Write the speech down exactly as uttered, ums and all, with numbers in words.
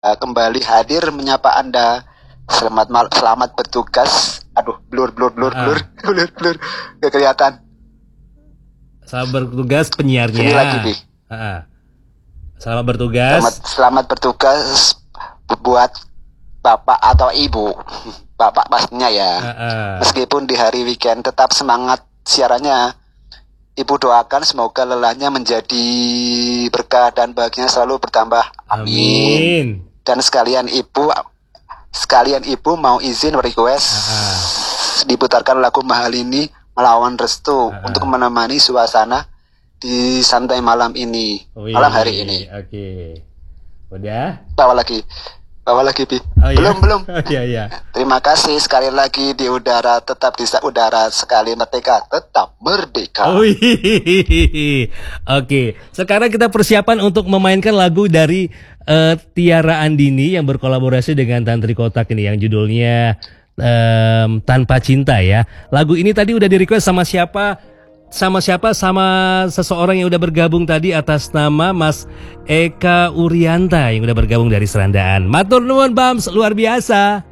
uh, kembali hadir menyapa Anda. Selamat mal selamat bertugas. Aduh, blur blur blur blur blur blur gak kelihatan. Selamat bertugas penyiarnya. Ini lagi, Bi. Uh, selamat bertugas. Selamat, selamat bertugas buat Bapak atau Ibu. Bapak pastinya ya. Uh, uh. Meskipun di hari weekend tetap semangat siarannya. Ibu doakan semoga lelahnya menjadi berkah dan bahagianya selalu bertambah. Amin. Amin. Dan sekalian Ibu, sekalian Ibu mau izin request uh-huh. diputarkan lagu Mahal Ini Melawan Restu uh-huh. untuk menemani suasana di santai malam ini, Wih, malam hari ini. Oke. Okay. Udah? Bawa lagi. Bawa lagi, Bi. Oh, belum, iya? belum. Oh, iya, iya. Terima kasih sekali lagi di udara, tetap di udara sekali merdeka, tetap merdeka. Oh, Oke, okay. Sekarang kita persiapan untuk memainkan lagu dari uh, Tiara Andini yang berkolaborasi dengan Tantri Kotak ini yang judulnya um, Tanpa Cinta ya. Lagu ini tadi udah di request sama siapa? Sama siapa? Sama seseorang yang udah bergabung tadi atas nama Mas Eka Urianta yang udah bergabung dari Serandaan. Matur nuwun Bams, luar biasa.